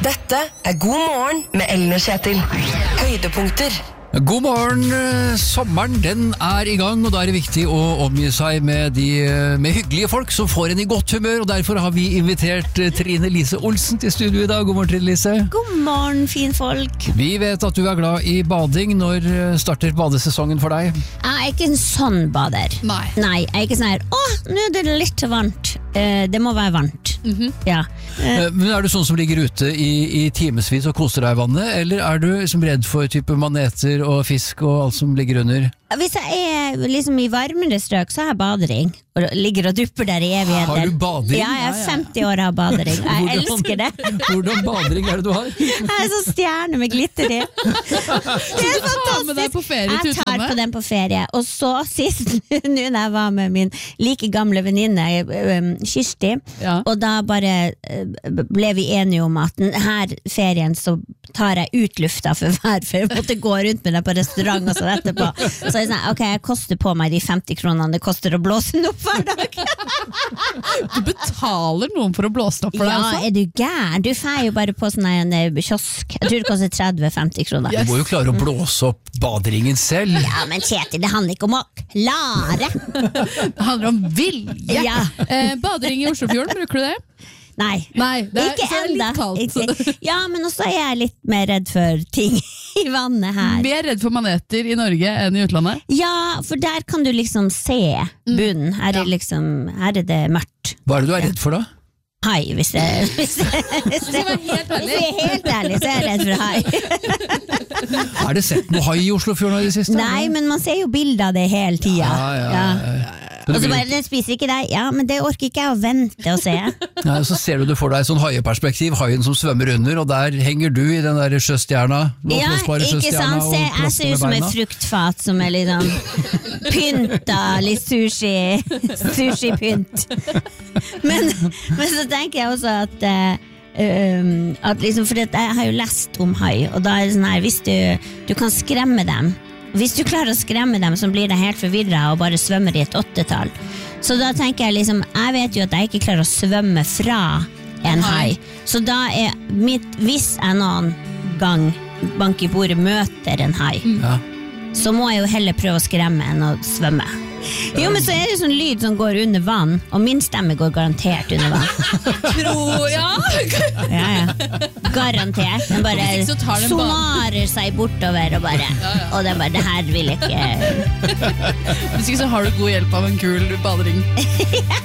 Dette God morgen med Ellen og Kjetil. Høydepunkter. God morgen, sommeren den I gang, og da det viktig å omgi seg med hyggelige folk som får en I godt humør, og derfor har vi invitert Trine Lise Olsen til studio I dag. God morgen, Trine Lise. God morgen, fin folk. Vi vet at du glad I bading. Når starter badesesongen for deg? Jeg ikke en sånn bader. Nei, jeg ikke sånn her, nå det litt varmt. Det må være varmt. Ja. Men du sånn som ligger ute I timesvis og koser deg I vannet, eller du liksom redd for type maneter og fisk og alt som ligger under? Hvis jeg liksom I varmere strøk, så har jeg badering. Og ligger og dupper der I evigheter. Har du badering? Ja, jeg 50 år av badering. Jeg elsker det. Hvordan badering det du har? Jeg så stjerne med glitter I. Det fantastisk. Med deg på ferie til jeg tar på den på ferie. Og så sist, nå når jeg var med min like gamle venninne, Kirsti, og da bare ble vi enige om at denne ferien så tar jeg ut lufta for jeg måtte gå rundt med den på restaurant og så etterpå. Så jeg sånn, ok, jeg koster på meg de 50 kronene det koster å blåse den opp hver dag. Du betaler noen for å blåse den opp for deg også? Ja, du gæren? Du får jo bare på sånn en kiosk. Jeg tror det koster 30-50 kroner. Du må jo klare å blåse opp baderingen selv. Ja, men Kjetil, det handler ikke om å klare. Det handler om vilje. Ja. Badering I Oslofjorden, bruker du det? Nei, det ikke litt enda kaldt. Ja, men også jeg litt mer redd for ting I vannet her. Mer redd for maneter I Norge enn I utlandet? Ja, for der kan du liksom se bunnen. Her her det mørkt. Hva det du redd for da? Hai, hvis jeg helt ærlig, så jeg redd for hai. Det sett noe hai I Oslofjorden I det siste? Nei, men man ser jo bilder av det hele tiden. Ja. Og så bare, den spiser ikke deg. Ja, men det orker ikke jeg å vente og se. Ja, så ser du får deg sånn haieperspektiv, haien som svømmer under, og der henger du I den der sjøstjerna. Ja, ikke sant? Jeg ser ut som et fruktfat som liksom pynta, litt sushi-pynt. Men så tenker jeg også at liksom, for jeg har jo lest om hai, og da det sånn her, hvis du kan skremme dem, hvis du klarer å skremme dem, så blir de helt forvirret og bare svømmer I et 8-tall. Så da tenker jeg liksom, jeg vet jo at jeg ikke klarer å svømme fra en hai. Så da hvis jeg noen gang bank I bordet møter en hai, så må jeg jo heller prøve å skremme enn å svømme. Jo, men så det sånn lyd som går under vann, og min stemme går garantert under vann. Ja. Garantert. Den bare sonarer seg bortover og bare, og den bare, det her vil jeg ikke. Hvis ikke så har du god hjelp av en kul badering.